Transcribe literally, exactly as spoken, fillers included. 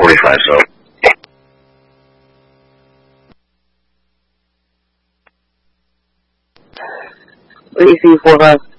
forty-five, so. What do you see for us?